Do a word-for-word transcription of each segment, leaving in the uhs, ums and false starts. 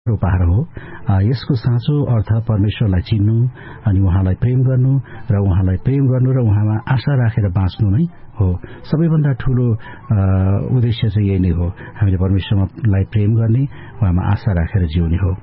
उपहार हो। यसको साँचो अर्थ परमेश्वरलाई चिन्नु अनि उहाँलाई प्रेम गर्नु र उहाँलाई प्रेम गर्नु र उहाँमा आशा राखेर बाँच्नु नै हो। सबैभन्दा ठूलो उद्देश्य चाहिँ यही नै हो, हामीले परमेश्वरलाई प्रेम गर्ने, उहाँमा आशा राखेर जिउने हो।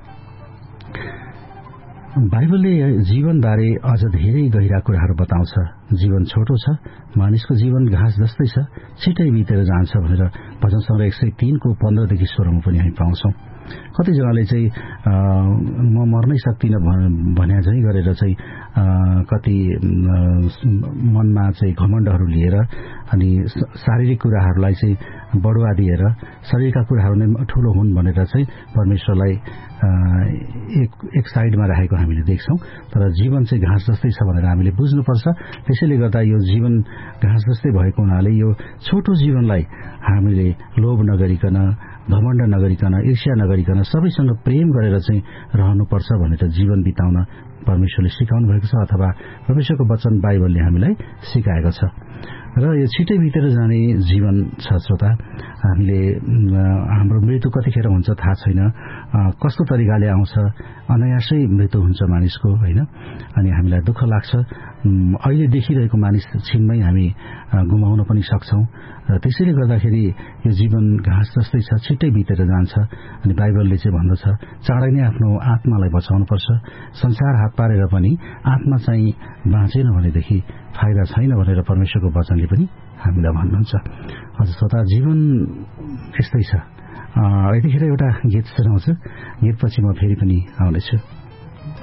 बाइबलले जीवनबारे अझ धेरै गहिरा कुराहरू बताउँछ। जीवन छोटो छ, मानिसको जीवन घाँस जस्तै छ, छिटै बितेर जान्छ भनेर भजन सङ्ग्रह एक सय तीन को पन्ध्रदेखि सोह्रमा पनि हामी पाउँछौं। कतिजनाले चाहिँ म मर्नै सक्दिनँ भन्या झै गरेर चाहिँ कति मनमा चाहिँ घमण्डहरू लिएर अनि शारीरिक कुराहरूलाई चाहिँ बढुवा दिएर शरीरका कुराहरू नै ठूलो हुन् भनेर चाहिँ परमेश्वरलाई एक एक साइडमा राखेको हामीले देख्छौं। तर जीवन चाहिँ घाँस जस्तै छ भनेर हामीले बुझ्नुपर्छ। त्यसैले गर्दा यो जीवन घाँस जस्तै भएको हुनाले यो छोटो जीवनलाई हामीले लोभ नगरिकन, घमण्ड नगरिकन, ईर्ष्या नगरिकन सबैसँग प्रेम गरेर चाहिँ रहनुपर्छ भनेर जीवन बिताउन परमेश्वरले सिकाउनु भएको छ, अथवा परमेश्वरको वचन बाइबलले हामीलाई सिकाएको छ। र यो छिटै बितेर जाने जीवन छ श्रोता। हामीले हाम्रो मृत्यु कतिखेर हुन्छ थाहा छैन, कस्तो तरिकाले आउँछ, अनायासै मृत्यु हुन्छ मानिसको, होइन। अनि हामीलाई दुःख लाग्छ, अहिले देखिरहेको मानिस छिनमै हामी गुमाउन पनि सक्छौं। र त्यसैले गर्दाखेरि यो जीवन घाँस जस्तै छ, छिट्टै बितेर जान्छ। अनि बाइबलले चाहिँ भन्दछ चाँडै नै आफ्नो आत्मालाई बचाउनुपर्छ। संसार हात पारेर पनि आत्मा चाहिँ बाँचेन भनेदेखि फाइदा छैन भनेर परमेश्वरको वचनले पनि हामीलाई भन्नुहुन्छ। हजुर श्रोता, जीवन यस्तै छ। यतिखेर एउटा गीत सुनाउँछु, गीतपछि म फेरि पनि आउनेछु।